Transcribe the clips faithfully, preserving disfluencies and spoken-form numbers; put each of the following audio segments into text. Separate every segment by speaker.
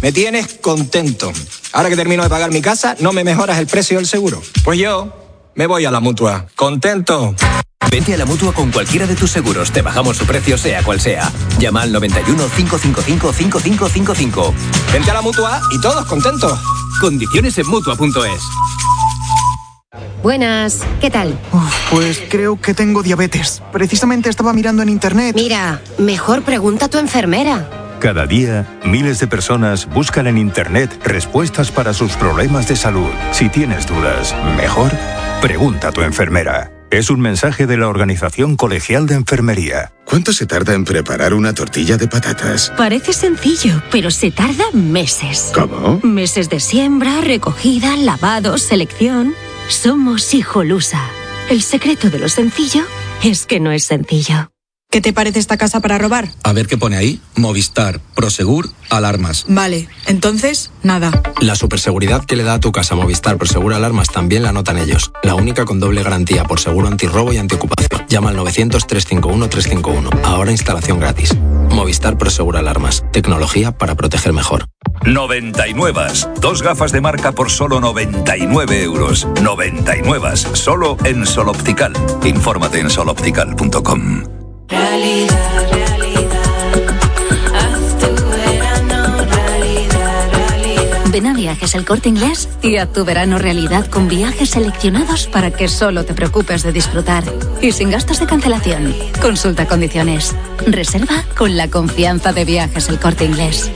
Speaker 1: Me tienes contento. Ahora que termino de pagar mi casa, ¿no me mejoras el precio del seguro? Pues yo me voy a la Mutua. ¿Contento?
Speaker 2: Vente a la Mutua con cualquiera de tus seguros. Te bajamos su precio sea cual sea. Llama al noventa y uno, cinco cinco cinco, cinco cinco cinco cinco.
Speaker 1: Vente a la Mutua y todos contentos.
Speaker 2: Condiciones en Mutua punto es.
Speaker 3: Buenas, ¿qué tal?
Speaker 4: Uf, pues creo que tengo diabetes. Precisamente estaba mirando en internet.
Speaker 3: Mira, mejor pregunta a tu enfermera.
Speaker 5: Cada día, miles de personas buscan en internet respuestas para sus problemas de salud. Si tienes dudas, mejor pregunta a tu enfermera. Es un mensaje de la Organización Colegial de Enfermería.
Speaker 6: ¿Cuánto se tarda en preparar una tortilla de patatas?
Speaker 7: Parece sencillo, pero se tarda meses.
Speaker 6: ¿Cómo?
Speaker 7: Meses de siembra, recogida, lavado, selección. Somos Hijolusa. El secreto de lo sencillo es que no es sencillo.
Speaker 8: ¿Qué te parece esta casa para robar?
Speaker 9: A ver qué pone ahí. Movistar, Prosegur, alarmas.
Speaker 8: Vale, entonces, nada.
Speaker 9: La superseguridad que le da a tu casa Movistar Prosegur Alarmas también la notan ellos. La única con doble garantía por seguro antirrobo y antiocupación. Llama al novecientos, trescientos cincuenta y uno, trescientos cincuenta y uno. Ahora instalación gratis. Movistar Prosegur Alarmas. Tecnología para proteger mejor.
Speaker 10: noventa y nueve. Dos gafas de marca por solo noventa y nueve euros. noventa y nueve. Solo en Sol Optical. Infórmate en sol optical punto com.
Speaker 11: Realidad, realidad, haz tu verano realidad, realidad.
Speaker 7: Ven a Viajes El Corte Inglés y haz tu verano realidad con viajes seleccionados para que solo te preocupes de disfrutar. Y sin gastos de cancelación. Consulta condiciones. Reserva con la confianza de Viajes El Corte Inglés.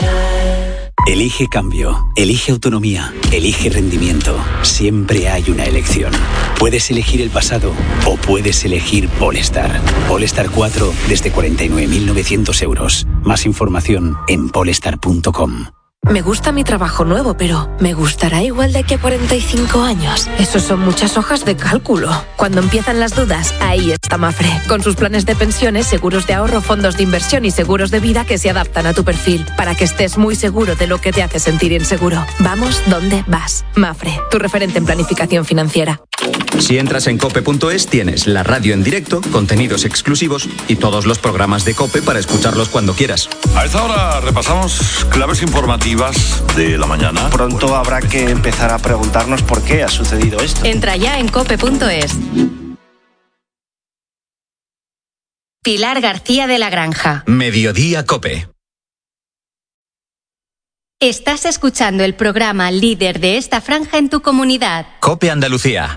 Speaker 12: Elige cambio, elige autonomía, elige rendimiento. Siempre hay una elección. Puedes elegir el pasado o puedes elegir Polestar. Polestar cuatro desde cuarenta y nueve mil novecientos euros. Más información en polestar punto com.
Speaker 13: Me gusta mi trabajo nuevo, pero ¿me gustará igual de aquí a cuarenta y cinco años? Eso son muchas hojas de cálculo. Cuando empiezan las dudas, ahí está Mafre. Con sus planes de pensiones, seguros de ahorro, fondos de inversión y seguros de vida que se adaptan a tu perfil, para que estés muy seguro de lo que te hace sentir inseguro. Vamos donde vas. Mafre, tu referente en planificación financiera.
Speaker 14: Si entras en cope punto es, tienes la radio en directo, contenidos exclusivos y todos los programas de COPE para escucharlos cuando quieras.
Speaker 15: A esta hora repasamos claves informativas de la mañana.
Speaker 16: Pronto habrá que empezar a preguntarnos por qué ha sucedido esto.
Speaker 13: Entra ya en cope punto es.
Speaker 3: Pilar García de la Granja.
Speaker 14: Mediodía COPE.
Speaker 3: Estás escuchando el programa líder de esta franja en tu comunidad.
Speaker 14: COPE Andalucía.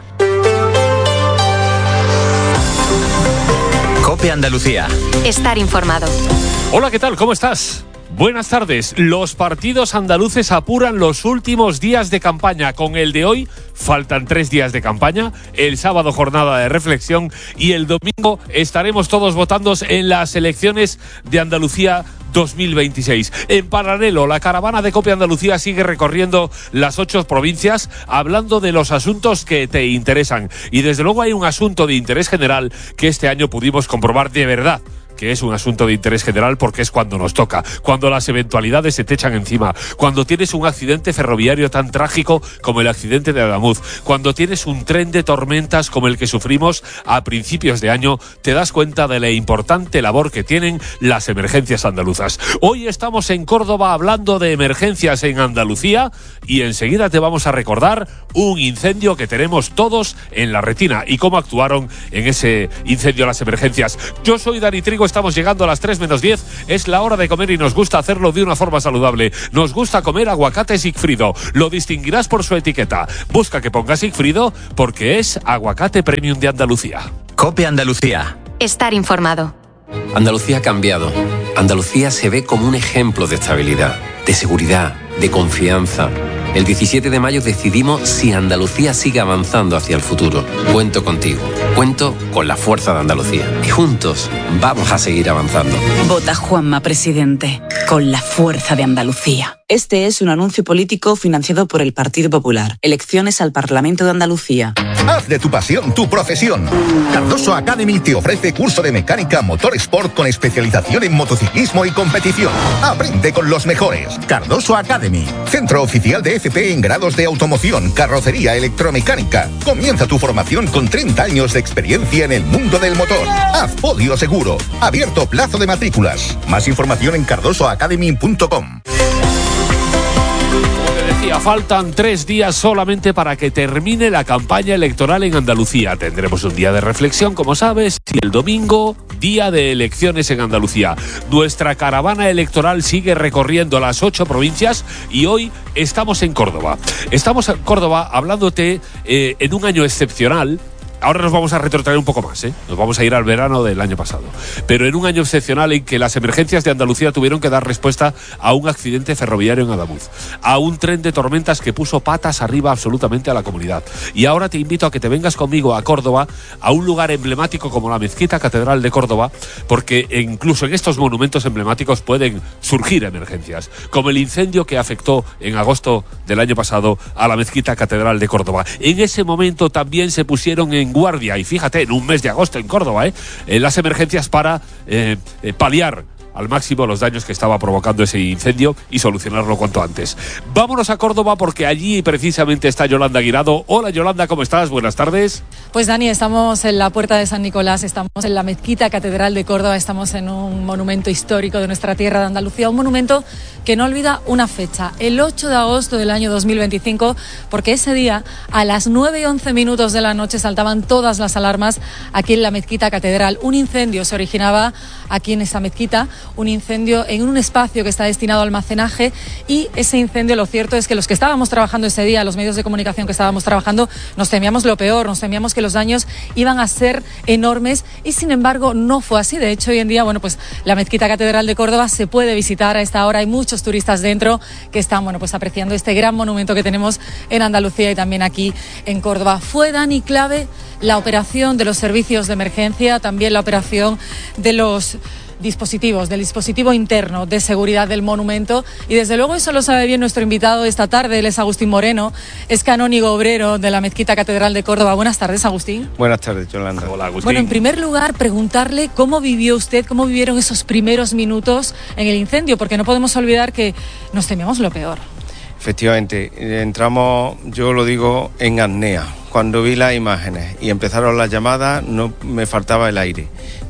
Speaker 14: COPE Andalucía.
Speaker 13: Estar informado.
Speaker 17: Hola, ¿qué tal? ¿Cómo estás? Buenas tardes. Los partidos andaluces apuran los últimos días de campaña. Con el de hoy faltan tres días de campaña, el sábado jornada de reflexión y el domingo estaremos todos votando en las elecciones de Andalucía dos mil veintiséis. En paralelo, la caravana de COPE Andalucía sigue recorriendo las ocho provincias hablando de los asuntos que te interesan. Y desde luego hay un asunto de interés general que este año pudimos comprobar de verdad que es un asunto de interés general, porque es cuando nos toca, cuando las eventualidades se te echan encima, cuando tienes un accidente ferroviario tan trágico como el accidente de Adamuz, cuando tienes un tren de tormentas como el que sufrimos a principios de año, te das cuenta de la importante labor que tienen las emergencias andaluzas. Hoy estamos en Córdoba hablando de emergencias en Andalucía y enseguida te vamos a recordar un incendio que tenemos todos en la retina y cómo actuaron en ese incendio las emergencias. Yo soy Dani Trigo. Estamos llegando a las tres menos diez, es la hora de comer y nos gusta hacerlo de una forma saludable. Nos gusta comer aguacate Sigfrido, lo distinguirás por su etiqueta. Busca que ponga Sigfrido porque es aguacate premium de Andalucía.
Speaker 14: COPE Andalucía.
Speaker 13: Estar informado.
Speaker 18: Andalucía ha cambiado. Andalucía se ve como un ejemplo de estabilidad, de seguridad, de confianza. El diecisiete de mayo decidimos si Andalucía sigue avanzando hacia el futuro. Cuento contigo, cuento con la fuerza de Andalucía. Y juntos vamos a seguir avanzando.
Speaker 19: Vota Juanma Presidente, con la fuerza de Andalucía. Este es un anuncio político financiado por el Partido Popular. Elecciones al Parlamento de Andalucía.
Speaker 20: Haz de tu pasión tu profesión. Cardoso Academy te ofrece curso de mecánica motor sport con especialización en motociclismo y competición. Aprende con los mejores. Cardoso Academy, centro oficial de F P en grados de automoción, carrocería, electromecánica. Comienza tu formación con treinta años de experiencia en el mundo del motor. Haz podio seguro. Abierto plazo de matrículas. Más información en cardoso academy punto com.
Speaker 17: decía, faltan tres días solamente para que termine la campaña electoral en Andalucía. Tendremos un día de reflexión, como sabes, y el domingo, día de elecciones en Andalucía. Nuestra caravana electoral sigue recorriendo las ocho provincias y hoy estamos en Córdoba. Estamos en Córdoba hablándote eh, en un año excepcional. Ahora nos vamos a retrotraer un poco más, ¿eh? Nos vamos a ir al verano del año pasado. Pero en un año excepcional en que las emergencias de Andalucía tuvieron que dar respuesta a un accidente ferroviario en Adamuz, a un tren de tormentas que puso patas arriba absolutamente a la comunidad. Y ahora te invito a que te vengas conmigo a Córdoba, a un lugar emblemático como la Mezquita Catedral de Córdoba, porque incluso en estos monumentos emblemáticos pueden surgir emergencias, como el incendio que afectó en agosto del año pasado a la Mezquita Catedral de Córdoba. En ese momento también se pusieron en guardia, y fíjate, en un mes de agosto en Córdoba, ¿eh? Eh, las emergencias para eh, eh, paliar al máximo los daños que estaba provocando ese incendio y solucionarlo cuanto antes. Vámonos a Córdoba porque allí precisamente está Yolanda Guirado. Hola Yolanda, ¿cómo estás? Buenas tardes.
Speaker 21: Pues Dani, estamos en la Puerta de San Nicolás, estamos en la Mezquita Catedral de Córdoba, estamos en un monumento histórico de nuestra tierra de Andalucía, un monumento que no olvida una fecha, el ocho de agosto del año dos mil veinticinco, porque ese día a las nueve y once minutos de la noche saltaban todas las alarmas aquí en la Mezquita Catedral. Un incendio se originaba aquí en esa mezquita, un incendio en un espacio que está destinado a almacenaje, y ese incendio, lo cierto es que los que estábamos trabajando ese día, los medios de comunicación que estábamos trabajando, nos temíamos lo peor, nos temíamos que los daños iban a ser enormes, y sin embargo no fue así. De hecho, hoy en día, bueno, pues la Mezquita Catedral de Córdoba se puede visitar a esta hora, hay muchos turistas dentro que están, bueno, pues apreciando este gran monumento que tenemos en Andalucía y también aquí en Córdoba. Fue, Dani, clave la operación de los servicios de emergencia, también la operación de los dispositivos, del dispositivo interno de seguridad del monumento, y desde luego eso lo sabe bien nuestro invitado esta tarde. Él es Agustín Moreno, es canónigo obrero de la Mezquita Catedral de Córdoba. Buenas tardes, Agustín.
Speaker 16: Buenas tardes, Yolanda.
Speaker 17: Hola, Agustín.
Speaker 21: Bueno, en primer lugar, preguntarle cómo vivió usted, cómo vivieron esos primeros minutos en el incendio, porque no podemos olvidar que nos temíamos lo peor.
Speaker 16: Efectivamente, entramos, yo lo digo, en apnea. Cuando vi las imágenes y empezaron las llamadas, no me faltaba el aire.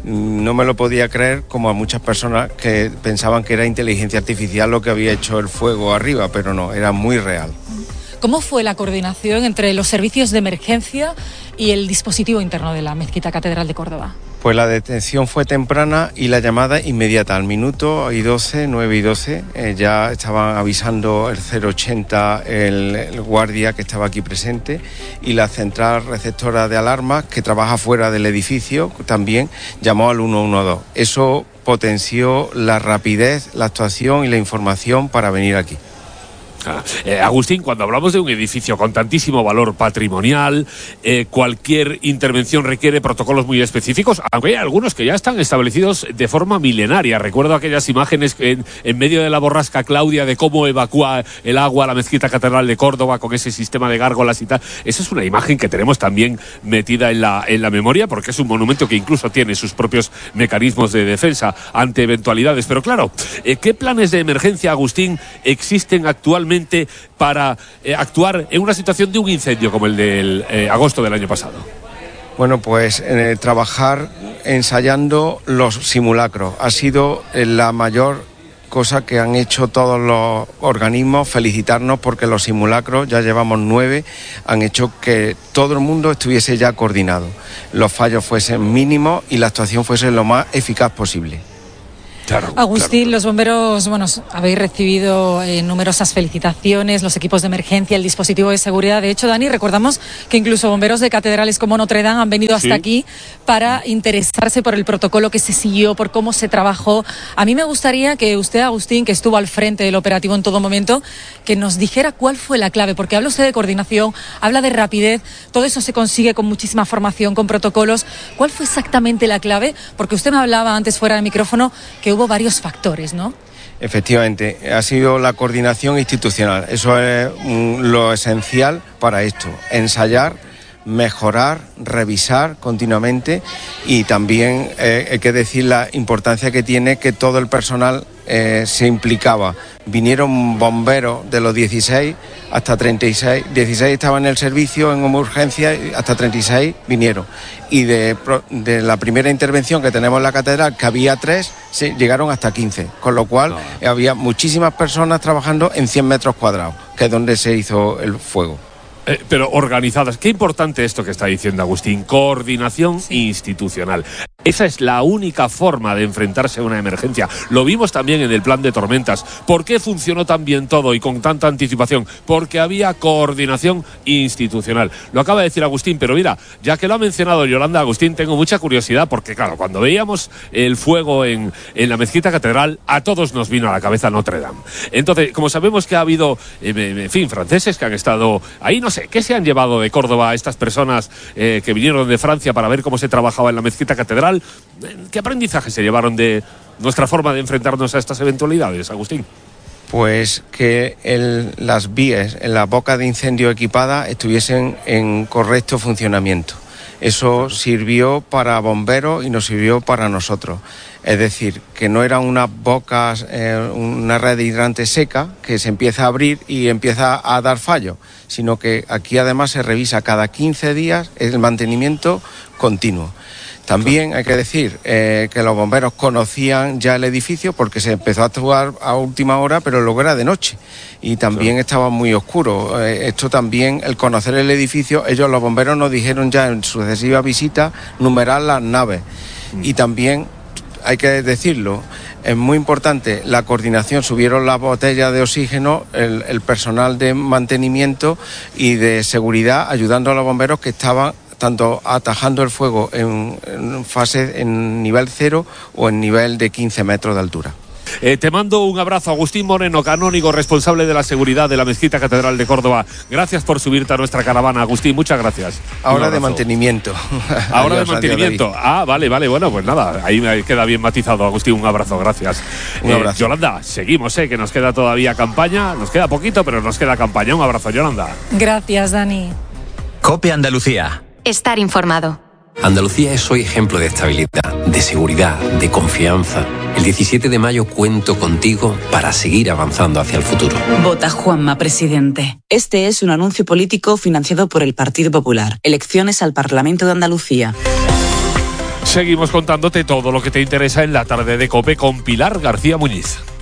Speaker 16: No me lo podía creer, como a muchas personas que pensaban que era inteligencia artificial lo que había hecho el fuego arriba, pero no, era muy real.
Speaker 21: ¿Cómo fue la coordinación entre los servicios de emergencia y el dispositivo interno de la Mezquita Catedral de Córdoba?
Speaker 16: Pues la detención fue temprana y la llamada inmediata. Al minuto y doce, nueve y doce, eh, ya estaban avisando el cero ochenta, el, el guardia que estaba aquí presente, y la central receptora de alarmas, que trabaja fuera del edificio, también llamó al uno uno dos. Eso potenció la rapidez, la actuación y la información para venir aquí.
Speaker 17: Ah, eh, Agustín, cuando hablamos de un edificio con tantísimo valor patrimonial, eh, cualquier intervención requiere protocolos muy específicos, aunque hay algunos que ya están establecidos de forma milenaria. Recuerdo aquellas imágenes en, en medio de la borrasca Claudia de cómo evacúa el agua a la Mezquita Catedral de Córdoba con ese sistema de gárgolas y tal. Esa es una imagen que tenemos también metida en la, en la memoria, porque es un monumento que incluso tiene sus propios mecanismos de defensa ante eventualidades. Pero claro, eh, ¿qué planes de emergencia, Agustín, existen actualmente para eh, actuar en una situación de un incendio como el del eh, agosto del año pasado?
Speaker 16: Bueno, pues eh, trabajar ensayando los simulacros ha sido eh, la mayor cosa que han hecho todos los organismos. Felicitarnos porque los simulacros, ya llevamos nueve, han hecho que todo el mundo estuviese ya coordinado, los fallos fuesen mínimos y la actuación fuese lo más eficaz posible.
Speaker 17: Claro,
Speaker 21: Agustín,
Speaker 17: claro.
Speaker 21: Los bomberos, bueno, habéis recibido eh, numerosas felicitaciones, los equipos de emergencia, el dispositivo de seguridad. De hecho, Dani, recordamos que incluso bomberos de catedrales como Notre Dame han venido hasta sí. aquí para interesarse por el protocolo que se siguió, por cómo se trabajó. A mí me gustaría que usted, Agustín, que estuvo al frente del operativo en todo momento, que nos dijera cuál fue la clave, porque habla usted de coordinación, habla de rapidez, todo eso se consigue con muchísima formación, con protocolos. ¿Cuál fue exactamente la clave? Porque usted me hablaba antes fuera del micrófono que hubo varios factores, ¿no?
Speaker 16: Efectivamente, ha sido la coordinación institucional. Eso es mm, lo esencial para esto. Ensayar, mejorar, revisar continuamente, y también eh, hay que decir la importancia que tiene que todo el personal eh, se implicaba. Vinieron bomberos de los dieciséis hasta treinta y seis, dieciséis estaban en el servicio en urgencia, hasta treinta y seis vinieron. Y de, de la primera intervención que tenemos en la catedral, que había tres, sí, llegaron hasta quince, con lo cual no. había muchísimas personas trabajando en cien metros cuadrados. que es donde se hizo el fuego.
Speaker 17: Eh, pero organizadas. Qué importante esto que está diciendo Agustín. Coordinación sí. institucional. Esa es la única forma de enfrentarse a una emergencia. Lo vimos también en el plan de tormentas. ¿Por qué funcionó tan bien todo y con tanta anticipación? Porque había coordinación institucional. Lo acaba de decir Agustín, pero mira, ya que lo ha mencionado Yolanda, Agustín, tengo mucha curiosidad porque, claro, cuando veíamos el fuego en, en la mezquita catedral, a todos nos vino a la cabeza Notre Dame. Entonces, como sabemos que ha habido, eh, en fin, franceses que han estado ahí, no sé, ¿qué se han llevado de Córdoba a estas personas eh, que vinieron de Francia para ver cómo se trabajaba en la mezquita catedral? ¿Qué aprendizaje se llevaron de nuestra forma de enfrentarnos a estas eventualidades, Agustín?
Speaker 16: Pues que el, las vías en la boca de incendio equipada estuviesen en correcto funcionamiento. Eso sirvió para bomberos y nos sirvió para nosotros. Es decir, que no eran unas bocas, eh, una red de hidrante seca que se empieza a abrir y empieza a dar fallo, sino que aquí además se revisa cada quince días el mantenimiento continuo. También hay que decir eh, que los bomberos conocían ya el edificio porque se empezó a actuar a última hora, pero luego era de noche y también sí. estaba muy oscuro. Eh, esto también, el conocer el edificio, ellos los bomberos nos dijeron ya en sucesivas visitas numerar las naves. Mm. Y también, hay que decirlo, es muy importante la coordinación, subieron las botellas de oxígeno, el, el personal de mantenimiento y de seguridad ayudando a los bomberos que estaban tanto atajando el fuego en, en fase en nivel cero o en nivel de quince metros de altura.
Speaker 17: Eh, te mando un abrazo, Agustín Moreno, canónigo responsable de la seguridad de la Mezquita Catedral de Córdoba. Gracias por subirte a nuestra caravana, Agustín, muchas gracias.
Speaker 16: Ahora de mantenimiento.
Speaker 17: Ahora de mantenimiento. Ah, vale, vale, bueno, pues nada, ahí me queda bien matizado, Agustín, un abrazo, gracias.
Speaker 16: Un
Speaker 17: eh,
Speaker 16: abrazo.
Speaker 17: Yolanda, seguimos, eh, que nos queda todavía campaña, nos queda poquito, pero nos queda campaña. Un abrazo, Yolanda.
Speaker 21: Gracias, Dani.
Speaker 2: COPE Andalucía.
Speaker 3: Estar informado.
Speaker 18: Andalucía es hoy ejemplo de estabilidad, de seguridad, de confianza. El diecisiete de mayo cuento contigo para seguir avanzando hacia el futuro.
Speaker 19: Vota Juanma, presidente. Este es un anuncio político financiado por el Partido Popular. Elecciones al Parlamento de Andalucía.
Speaker 17: Seguimos contándote todo lo que te interesa en la tarde de COPE con Pilar García Muñiz.